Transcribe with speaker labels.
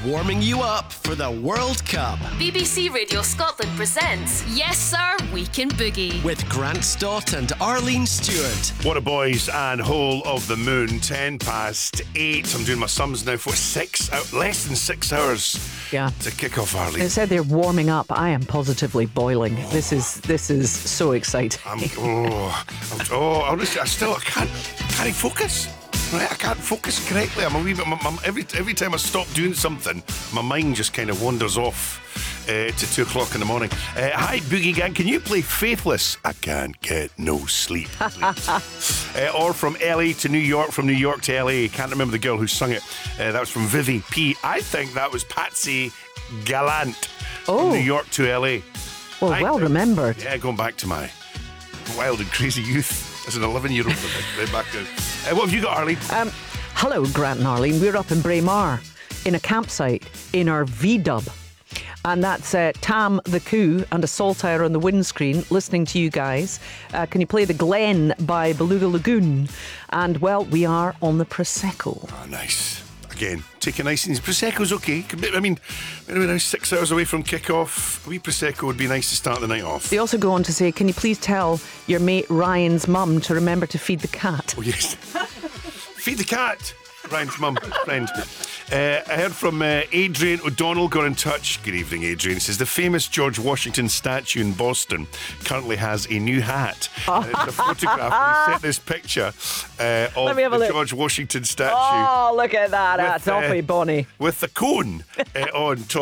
Speaker 1: warming you up for the World Cup.
Speaker 2: BBC Radio Scotland presents Yes Sir, We Can Boogie.
Speaker 1: With Grant Stott and Arlene Stewart.
Speaker 3: What a boys and whole of the moon, 8:10. I'm doing my sums now for less than 6 hours to kick off Arlene.
Speaker 4: It said they're warming up. I am positively boiling. This is so exciting.
Speaker 3: Honestly, I can't focus. Right, I can't focus correctly. I'm a wee bit. Every time I stop doing something, my mind just kind of wanders off to 2 o'clock in the morning. Hi, Boogie Gang. Can you play Faithless? I can't get no sleep. Or from LA to New York, from New York to LA. Can't remember the girl who sung it. That was from Vivi P. I think that was Patsy Gallant. From New York to LA.
Speaker 4: Well remembered.
Speaker 3: Yeah, going back to my wild and crazy youth as an 11-year-old. Way back then. What have you got, Arlene?
Speaker 4: Hello, Grant and Arlene. We're up in Braemar in a campsite in our V-dub. And that's Tam the Coo and a saltire on the windscreen listening to you guys. Can you play The Glen by Beluga Lagoon? And, well, we are on the Prosecco.
Speaker 3: Oh, nice. Again, take it nice and easy. Prosecco's okay. I mean, we're now 6 hours away from kick-off. A wee Prosecco would be nice to start the night off.
Speaker 4: They also go on to say, can you please tell your mate Ryan's mum to remember to feed the cat?
Speaker 3: Oh, yes. Feed the cat. Ryan's mum, friend. I heard from Adrian O'Donnell, got in touch. Good evening, Adrian. He says the famous George Washington statue in Boston currently has a new hat. And it's a photograph. He sent this picture of the George Washington statue.
Speaker 4: Oh, look at that. That's awfully bonny.
Speaker 3: With the cone on top.